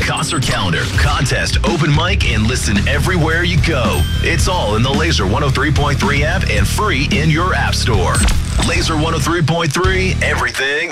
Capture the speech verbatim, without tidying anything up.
concert calendar, contest, open mic, and listen everywhere you go. It's all in the Laser one oh three point three app and free in your app store. Laser one oh three point three, everything